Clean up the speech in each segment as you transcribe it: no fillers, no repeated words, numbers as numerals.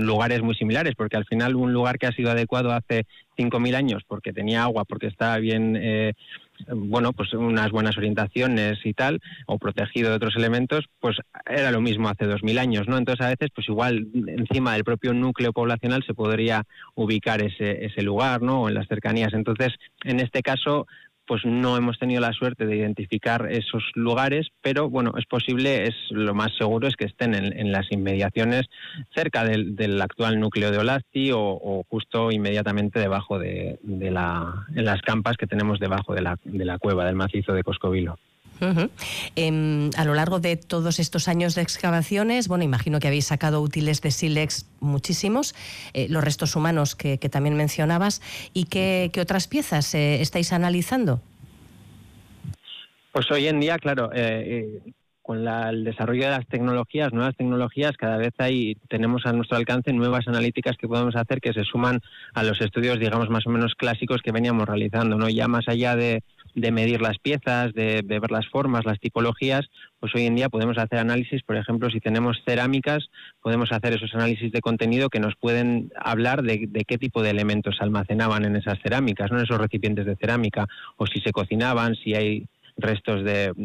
lugares muy similares, porque al final un lugar que ha sido adecuado hace 5.000 años porque tenía agua, porque estaba bien, pues unas buenas orientaciones y tal, o protegido de otros elementos, pues era lo mismo hace 2.000 años, ¿no? Entonces a veces, pues igual encima del propio núcleo poblacional se podría ubicar ese lugar, ¿no? O en las cercanías. Entonces, en este caso, pues no hemos tenido la suerte de identificar esos lugares, pero bueno, es posible, lo más seguro es que estén en las inmediaciones cerca del actual núcleo de Olasti o justo inmediatamente debajo en las campas que tenemos debajo de la cueva del macizo de Coscovilo. Uh-huh. A lo largo de todos estos años de excavaciones, bueno, imagino que habéis sacado útiles de sílex muchísimos, los restos humanos que también mencionabas, ¿y qué otras piezas estáis analizando? Pues hoy en día, claro, con el desarrollo de las tecnologías, nuevas tecnologías, cada vez tenemos a nuestro alcance nuevas analíticas que podemos hacer que se suman a los estudios, digamos, más o menos clásicos que veníamos realizando, ¿no? Ya más allá de medir las piezas, de ver las formas, las tipologías, pues hoy en día podemos hacer análisis, por ejemplo, si tenemos cerámicas, podemos hacer esos análisis de contenido que nos pueden hablar de qué tipo de elementos se almacenaban en esas cerámicas, ¿no? En esos recipientes de cerámica, o si se cocinaban, si hay restos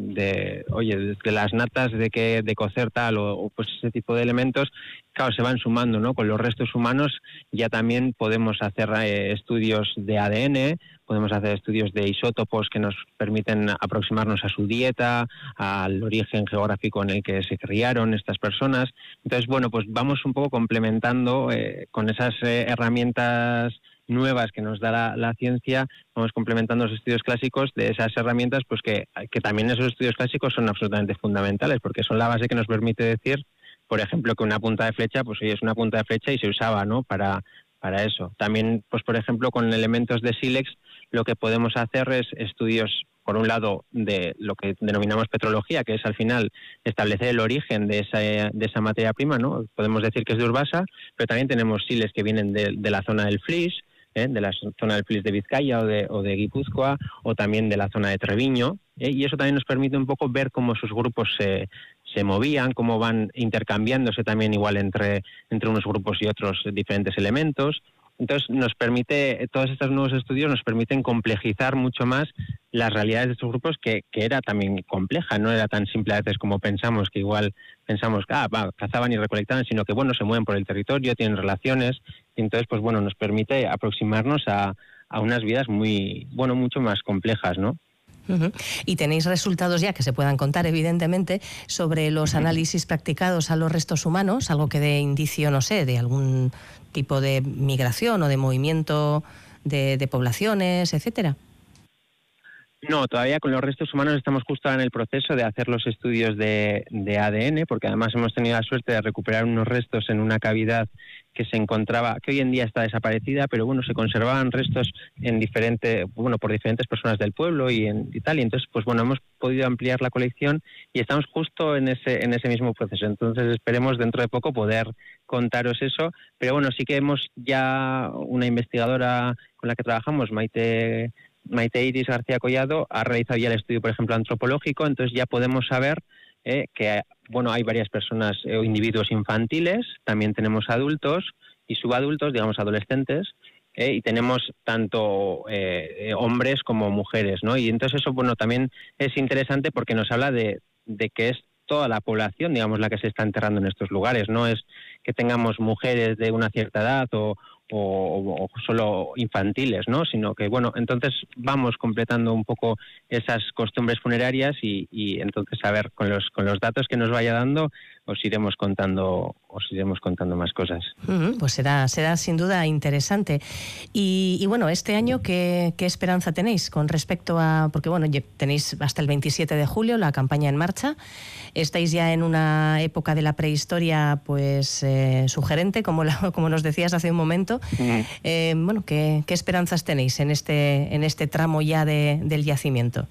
de las natas de cocer tal o pues ese tipo de elementos, claro, se van sumando, ¿no? Con los restos humanos ya también podemos hacer estudios de ADN, podemos hacer estudios de isótopos que nos permiten aproximarnos a su dieta, al origen geográfico en el que se criaron estas personas. Entonces, bueno, pues vamos un poco complementando con esas herramientas nuevas que nos da la ciencia, vamos complementando los estudios clásicos de esas herramientas, pues que también esos estudios clásicos son absolutamente fundamentales, porque son la base que nos permite decir, por ejemplo, que una punta de flecha, pues hoy es una punta de flecha y se usaba, ¿no? Para eso. También, pues por ejemplo, con elementos de sílex, lo que podemos hacer es estudios, por un lado, de lo que denominamos petrología, que es al final establecer el origen de esa materia prima, ¿no? Podemos decir que es de Urbasa, pero también tenemos sílex que vienen de la zona del Flix, de la zona del Flix de Vizcaya o de Guipúzcoa, o también de la zona de Treviño, y eso también nos permite un poco ver cómo sus grupos se movían, cómo van intercambiándose también igual entre unos grupos y otros diferentes elementos. Entonces todos estos nuevos estudios nos permiten complejizar mucho más las realidades de estos grupos, que era también compleja, no era tan simple a veces como pensamos, que igual pensamos que cazaban y recolectaban, sino que bueno, se mueven por el territorio, tienen relaciones, y entonces pues bueno, nos permite aproximarnos a unas vidas mucho más complejas, ¿no? Uh-huh. ¿Y tenéis resultados ya que se puedan contar, evidentemente, sobre los análisis practicados a los restos humanos, algo que dé indicio, no sé, de algún tipo de migración o de movimiento de poblaciones, etcétera? No, todavía con los restos humanos estamos justo ahora en el proceso de hacer los estudios de ADN, porque además hemos tenido la suerte de recuperar unos restos en una cavidad que se encontraba, que hoy en día está desaparecida, pero bueno, se conservaban restos por diferentes personas del pueblo y tal, y entonces pues bueno, hemos podido ampliar la colección y estamos justo en ese mismo proceso. Entonces esperemos dentro de poco poder contaros eso, pero bueno, sí que hemos ya una investigadora con la que trabajamos, Maite Iris García Collado, ha realizado ya el estudio, por ejemplo, antropológico, entonces ya podemos saber que bueno, hay varias personas o individuos infantiles, también tenemos adultos y subadultos, digamos adolescentes, y tenemos tanto hombres como mujeres, ¿no? Y entonces eso, bueno, también es interesante porque nos habla de que es toda la población, digamos, la que se está enterrando en estos lugares, no es que tengamos mujeres de una cierta edad o solo infantiles, ¿no? Sino que, bueno, entonces vamos completando un poco esas costumbres funerarias y entonces, a ver, con los datos que nos vaya dando, os iremos contando más cosas. Pues será sin duda interesante. Y bueno, este año, ¿qué esperanza tenéis con respecto a...? Porque bueno, tenéis hasta el 27 de julio la campaña en marcha. Estáis ya en una época de la prehistoria pues sugerente, como nos decías hace un momento. Bueno, ¿qué esperanzas tenéis en este tramo ya del yacimiento?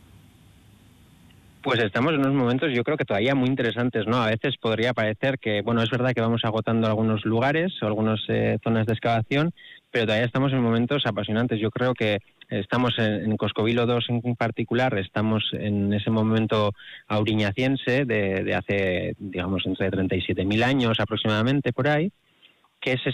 Pues estamos en unos momentos, yo creo que todavía muy interesantes, ¿no? A veces podría parecer que, bueno, es verdad que vamos agotando algunos lugares o algunas zonas de excavación, pero todavía estamos en momentos apasionantes. Yo creo que estamos en Coscovilo 2 en particular, estamos en ese momento auriñaciense de hace, digamos, entre 37.000 años aproximadamente por ahí, que es